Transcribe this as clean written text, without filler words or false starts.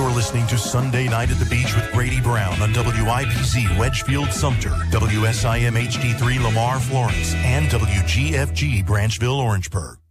You're listening to Sunday Night at the Beach with Grady Brown on WIPZ Wedgefield Sumter, WSIM HD3 Lamar Florence, and WGFG Branchville Orangeburg.